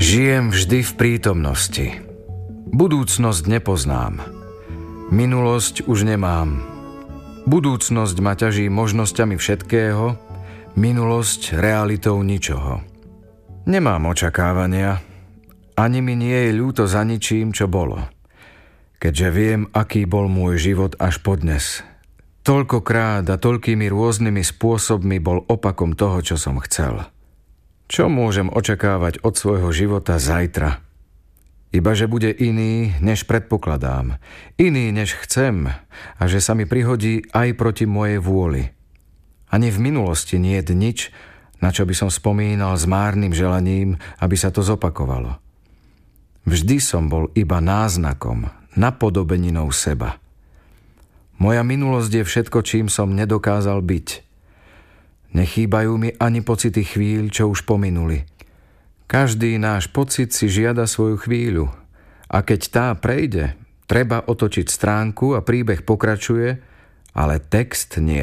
Žijem vždy v prítomnosti. Budúcnosť nepoznám. Minulosť už nemám. Budúcnosť ma ťaží možnosťami všetkého, minulosť realitou ničoho. Nemám očakávania, ani mi nie je ľúto za ničím, čo bolo. Keďže viem, aký bol môj život až podnes. Toľkokrát a toľkými rôznymi spôsobmi bol opakom toho, čo som chcel. Čo môžem očakávať od svojho života zajtra? Iba, že bude iný, než predpokladám. Iný, než chcem. A že sa mi prihodí aj proti mojej vôli. Ani v minulosti nie je nič, na čo by som spomínal s márnym želaním, aby sa to zopakovalo. Vždy som bol iba náznakom, napodobeninou seba. Moja minulosť je všetko, čím som nedokázal byť. Nechýbajú mi ani pocity chvíľ, čo už pominuli. Každý náš pocit si žiada svoju chvíľu. A keď tá prejde, treba otočiť stránku a príbeh pokračuje, ale text nie.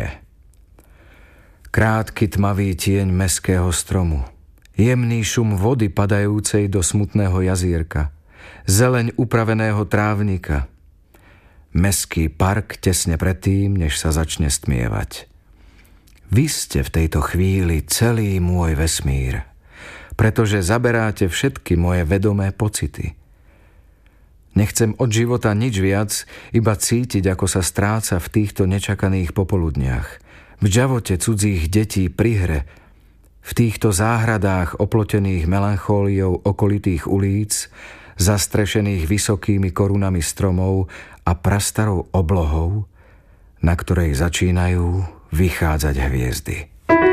Krátky tmavý tieň mestského stromu. Jemný šum vody padajúcej do smutného jazierka. Zeleň upraveného trávnika. Mestský park tesne predtým, než sa začne stmievať. Vy ste v tejto chvíli celý môj vesmír, pretože zaberáte všetky moje vedomé pocity. Nechcem od života nič viac, iba cítiť, ako sa stráca v týchto nečakaných popoludniach, v džavote cudzích detí pri hre, v týchto záhradách oplotených melanchóliou okolitých ulic, zastrešených vysokými korunami stromov a prastarou oblohou, na ktorej začínajú vychádzať hviezdy.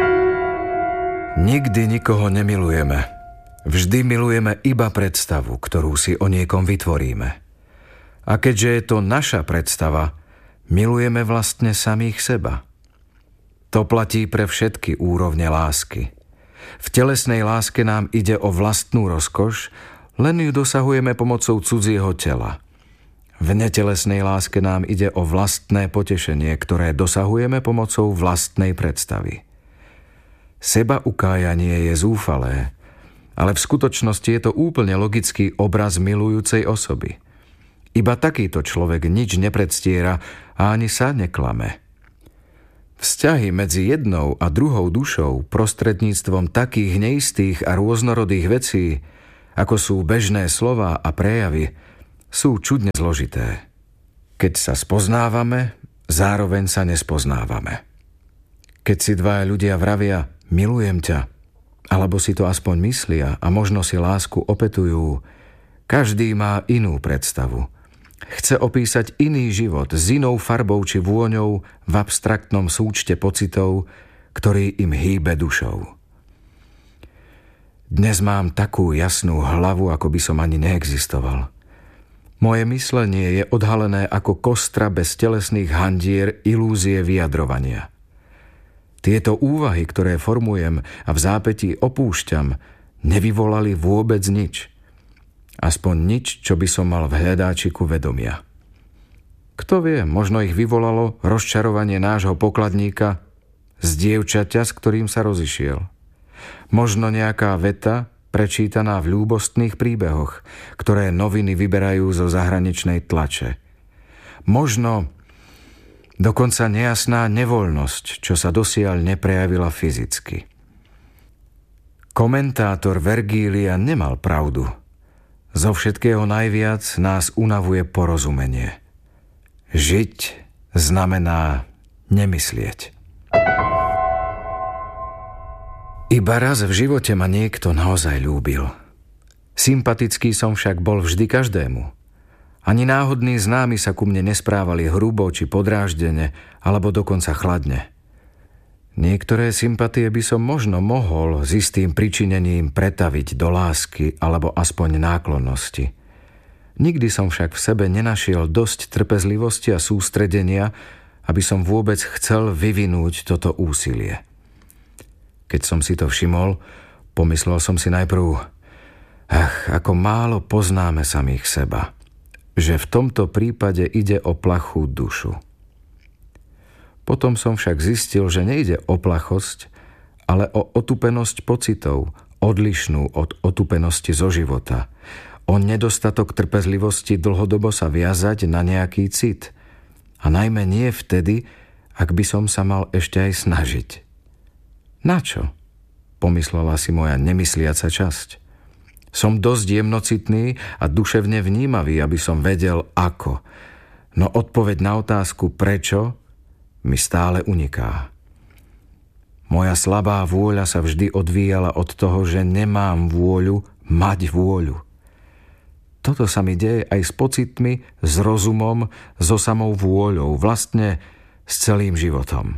Nikdy nikoho nemilujeme. Vždy milujeme iba predstavu, ktorú si o niekom vytvoríme. A keďže je to naša predstava, milujeme vlastne samých seba. To platí pre všetky úrovne lásky. V telesnej láske nám ide o vlastnú rozkoš, len ju dosahujeme pomocou cudzieho tela. V netelesnej láske nám ide o vlastné potešenie, ktoré dosahujeme pomocou vlastnej predstavy. Seba ukájanie je zúfalé, ale v skutočnosti je to úplne logický obraz milujúcej osoby. Iba takýto človek nič nepredstiera a ani sa neklame. Vzťahy medzi jednou a druhou dušou prostredníctvom takých neistých a rôznorodých vecí, ako sú bežné slová a prejavy, sú čudne zložité. Keď sa spoznávame, zároveň sa nespoznávame. Keď si dvaja ľudia vravia milujem ťa, alebo si to aspoň myslia a možno si lásku opätujú, každý má inú predstavu. Chce opísať iný život s inou farbou či vôňou v abstraktnom súčte pocitov, ktorý im hýbe dušou. Dnes mám takú jasnú hlavu, ako by som ani neexistoval. Moje myslenie je odhalené ako kostra bez telesných handier ilúzie vyjadrovania. Tieto úvahy, ktoré formujem a v zápätí opúšťam, nevyvolali vôbec nič. Aspoň nič, čo by som mal v hľadáčiku vedomia. Kto vie, možno ich vyvolalo rozčarovanie nášho pokladníka z dievčaťa, s ktorým sa rozišiel. Možno nejaká veta, prečítaná v ľúbostných príbehoch, ktoré noviny vyberajú zo zahraničnej tlače. Možno dokonca nejasná nevoľnosť, čo sa dosiaľ neprejavila fyzicky. Komentátor Vergília nemal pravdu. Zo všetkého najviac nás unavuje porozumenie. Žiť znamená nemyslieť. Iba raz v živote ma niekto naozaj ľúbil. Sympatický som však bol vždy každému. Ani náhodní známi sa ku mne nesprávali hrubo či podráždene, alebo dokonca chladne. Niektoré sympatie by som možno mohol s istým pričinením pretaviť do lásky alebo aspoň náklonnosti. Nikdy som však v sebe nenašiel dosť trpezlivosti a sústredenia, aby som vôbec chcel vyvinúť toto úsilie. Keď som si to všimol, pomyslel som si najprv, ako málo poznáme samých seba, že v tomto prípade ide o plachú dušu. Potom som však zistil, že nejde o plachosť, ale o otupenosť pocitov, odlišnú od otupenosti zo života, o nedostatok trpezlivosti dlhodobo sa viazať na nejaký cit. A najmä nie vtedy, ak by som sa mal ešte aj snažiť. Na čo? Pomyslela si moja nemysliaca časť. Som dosť jemnocitný a duševne vnímavý, aby som vedel ako. No odpoveď na otázku prečo mi stále uniká. Moja slabá vôľa sa vždy odvíjala od toho, že nemám vôľu mať vôľu. Toto sa mi deje aj s pocitmi, s rozumom, so samou vôľou, vlastne s celým životom.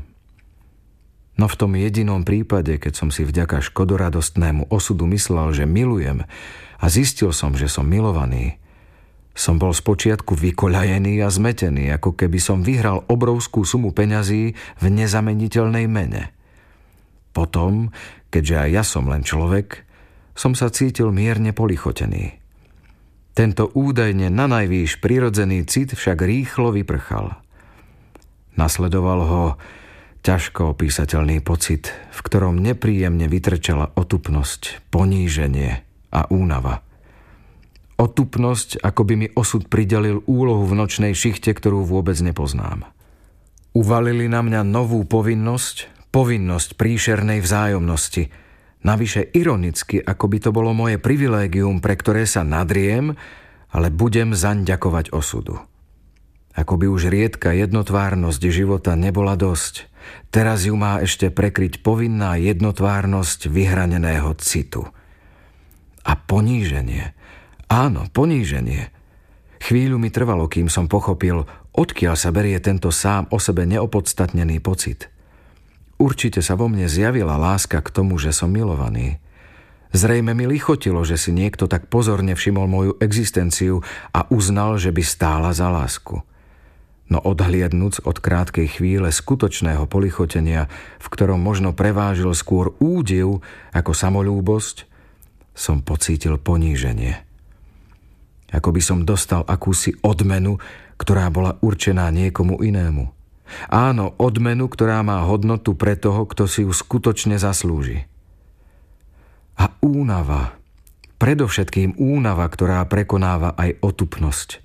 No v tom jedinom prípade, keď som si vďaka škodoradostnému osudu myslel, že milujem a zistil som, že som milovaný, som bol spočiatku vykoľajený a zmetený, ako keby som vyhral obrovskú sumu peňazí v nezameniteľnej mene. Potom, keďže aj ja som len človek, som sa cítil mierne polichotený. Tento údajne nanajvýš prirodzený cit však rýchlo vyprchal. Nasledoval ho ťažko opísateľný pocit, v ktorom nepríjemne vytrčala otupnosť, poníženie a únava. Otupnosť, ako by mi osud pridelil úlohu v nočnej šichte, ktorú vôbec nepoznám. Uvalili na mňa novú povinnosť príšernej vzájomnosti, navyše ironicky, ako by to bolo moje privilégium, pre ktoré sa nadriem, ale budem zaň ďakovať osudu. Ako by už riedka jednotvárnosť života nebola dosť, teraz ju má ešte prekryť povinná jednotvárnosť vyhraneného citu. A poníženie. Áno, poníženie. Chvíľu mi trvalo, kým som pochopil, odkiaľ sa berie tento sám o sebe neopodstatnený pocit. Určite sa vo mne zjavila láska k tomu, že som milovaný. Zrejme mi lichotilo, že si niekto tak pozorne všimol moju existenciu a uznal, že by stála za lásku. No odhliadnuc od krátkej chvíle skutočného polichotenia, v ktorom možno prevážil skôr údiv ako samolúbosť, som pocítil poníženie. Ako by som dostal akúsi odmenu, ktorá bola určená niekomu inému. Áno, odmenu, ktorá má hodnotu pre toho, kto si ju skutočne zaslúži. A únava, predovšetkým únava, ktorá prekonáva aj otupnosť.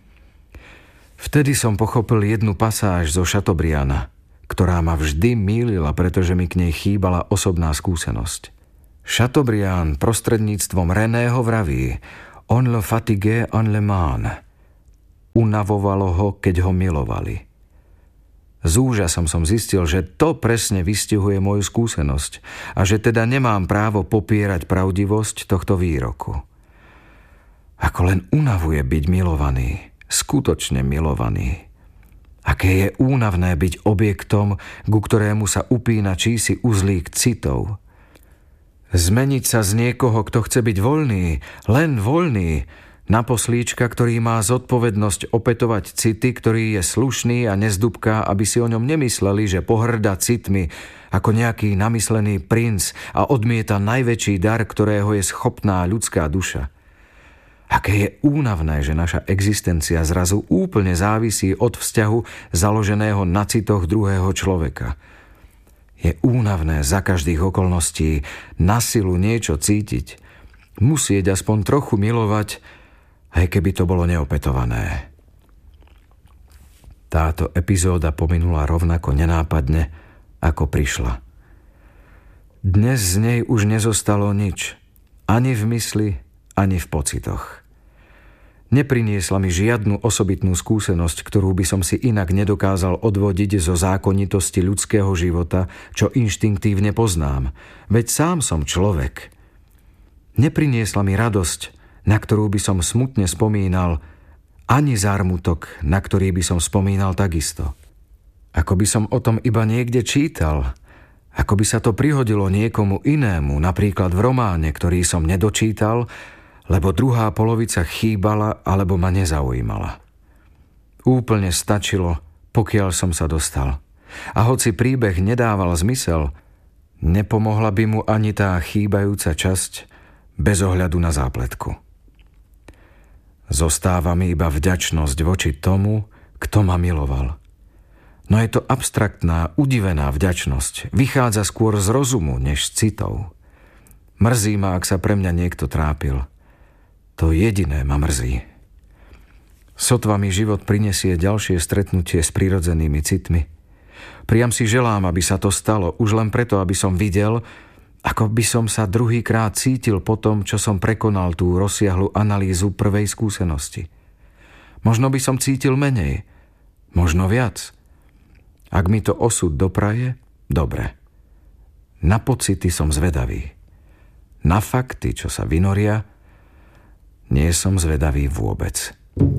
Vtedy som pochopil jednu pasáž zo Chateaubrianda, ktorá ma vždy mýlila, pretože mi k nej chýbala osobná skúsenosť. Chateaubriand prostredníctvom Reného vraví: On le fatiguait en le man. Unavovalo ho, keď ho milovali. S úžasom som zistil, že to presne vystihuje moju skúsenosť a že teda nemám právo popierať pravdivosť tohto výroku. Ako len unavuje byť milovaný, skutočne milovaný. Aké je únavné byť objektom, ku ktorému sa upína čísi uzlík citov. Zmeniť sa z niekoho, kto chce byť voľný, len voľný, na poslíčka, ktorý má zodpovednosť opätovať city, ktorý je slušný a nezdúbká, aby si o ňom nemysleli, že pohŕda citmi ako nejaký namyslený princ a odmieta najväčší dar, ktorého je schopná ľudská duša. Aké je únavné, že naša existencia zrazu úplne závisí od vzťahu založeného na citoch druhého človeka. Je únavné za každých okolností na silu niečo cítiť, musieť aspoň trochu milovať, aj keby to bolo neopetované. Táto epizóda pominula rovnako nenápadne, ako prišla. Dnes z nej už nezostalo nič, ani v mysli, ani v pocitoch. Nepriniesla mi žiadnu osobitnú skúsenosť, ktorú by som si inak nedokázal odvodiť zo zákonitosti ľudského života, čo inštinktívne poznám, veď sám som človek. Nepriniesla mi radosť, na ktorú by som smutne spomínal, ani zármutok, na ktorý by som spomínal takisto. Ako by som o tom iba niekde čítal, ako by sa to prihodilo niekomu inému, napríklad v románe, ktorý som nedočítal, lebo druhá polovica chýbala alebo ma nezaujímala. Úplne stačilo, pokiaľ som sa dostal. A hoci príbeh nedával zmysel, nepomohla by mu ani tá chýbajúca časť bez ohľadu na zápletku. Zostáva mi iba vďačnosť voči tomu, kto ma miloval. No je to abstraktná, udivená vďačnosť. Vychádza skôr z rozumu, než z citov. Mrzí ma, ak sa pre mňa niekto trápil. To jediné ma mrzí. Sotva mi život prinesie ďalšie stretnutie s prirodzenými citmi. Priam si želám, aby sa to stalo, už len preto, aby som videl, ako by som sa druhýkrát cítil po tom, čo som prekonal tú rozsiahlu analýzu prvej skúsenosti. Možno by som cítil menej, možno viac. Ak mi to osud dopraje, dobre. Na pocity som zvedavý. Na fakty, čo sa vynoria, nie som zvedavý vôbec.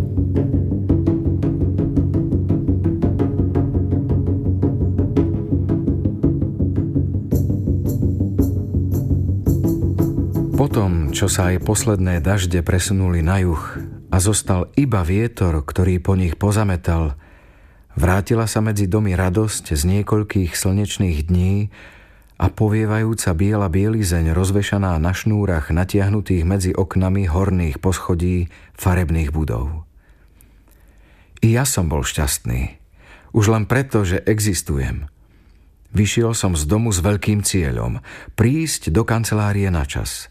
Potom, čo sa aj posledné dažde presunuli na juh a zostal iba vietor, ktorý po nich pozametal, vrátila sa medzi domy radosť z niekoľkých slnečných dní a povievajúca biela bielizeň rozvešaná na šnúrach natiahnutých medzi oknami horných poschodí farebných budov. I ja som bol šťastný, už len preto, že existujem. Vyšiel som z domu s veľkým cieľom, prísť do kancelárie na čas.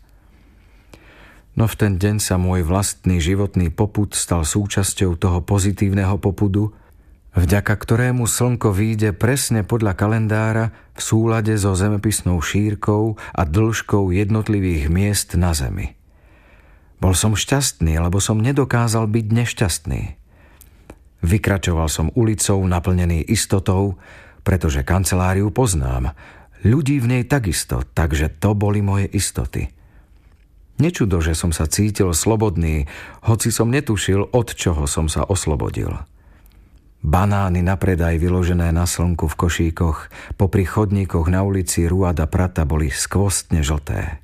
No v ten deň sa môj vlastný životný popud stal súčasťou toho pozitívneho popudu, vďaka ktorému slnko vyjde presne podľa kalendára v súlade so zemepisnou šírkou a dĺžkou jednotlivých miest na zemi. Bol som šťastný, lebo som nedokázal byť nešťastný. Vykračoval som ulicou naplnený istotou, pretože kanceláriu poznám, ľudí v nej takisto, takže to boli moje istoty. Nečudo, že som sa cítil slobodný, hoci som netušil, od čoho som sa oslobodil. Banány na predaj vyložené na slnku v košíkoch popri chodníkoch na ulici Rua da Prata boli skvostne žlté.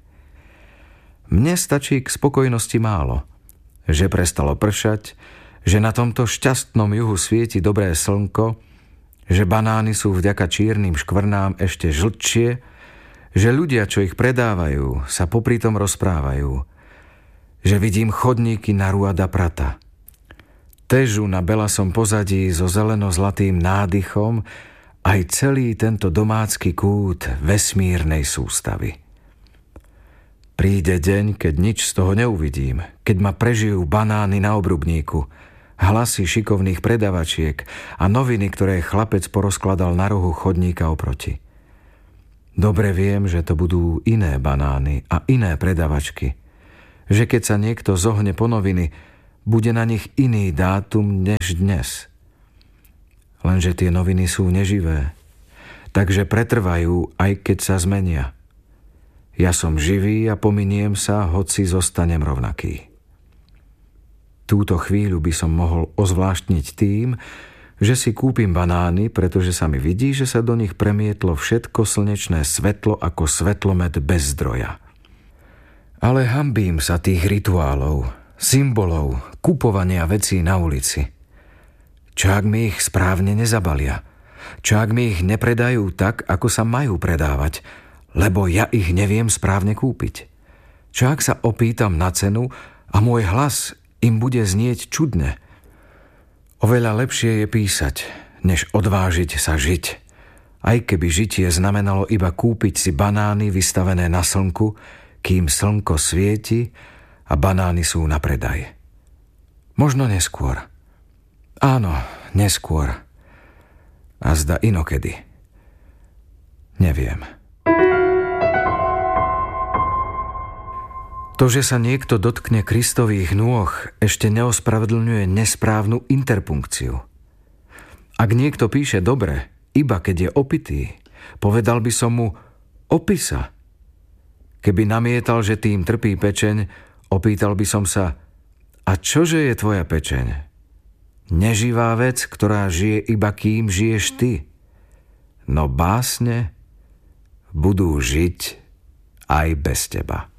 Mne stačí k spokojnosti málo. Že prestalo pršať, že na tomto šťastnom juhu svieti dobré slnko, že banány sú vďaka čiernym škvrnám ešte žltšie, že ľudia, čo ich predávajú, sa popri tom rozprávajú, že vidím chodníky na Rua da Prata. Težu na belasom pozadí so zeleno-zlatým nádychom aj celý tento domácky kút vesmírnej sústavy. Príde deň, keď nič z toho neuvidím, keď ma prežijú banány na obrubníku, hlasy šikovných predavačiek a noviny, ktoré chlapec porozkladal na rohu chodníka oproti. Dobre viem, že to budú iné banány a iné predavačky. Že keď sa niekto zohne po noviny, bude na nich iný dátum než dnes. Lenže tie noviny sú neživé, takže pretrvajú, aj keď sa zmenia. Ja som živý a pominiem sa, hoci zostanem rovnaký. Túto chvíľu by som mohol ozvláštniť tým, že si kúpim banány, pretože sa mi vidí, že sa do nich premietlo všetko slnečné svetlo ako svetlomet bez zdroja. Ale hanbím sa tých rituálov, symbolov, kupovania vecí na ulici. Čo ak mi ich správne nezabalia? Čo ak mi ich nepredajú tak, ako sa majú predávať, lebo ja ich neviem správne kúpiť? Čo ak sa opýtam na cenu a môj hlas im bude znieť čudne? Oveľa lepšie je písať, než odvážiť sa žiť. Aj keby žitie znamenalo iba kúpiť si banány vystavené na slnku, kým slnko svieti a banány sú na predaj. Možno neskôr. Áno, neskôr. A zda inokedy. Neviem. To, že sa niekto dotkne Kristových nôh, ešte neospravedlňuje nesprávnu interpunkciu. Ak niekto píše dobre, iba keď je opitý, povedal by som mu opí sa. Keby namietal, že tým trpí pečeň, opýtal by som sa a čože je tvoja pečeň? Neživá vec, ktorá žije iba kým žiješ ty. No básne budú žiť aj bez teba.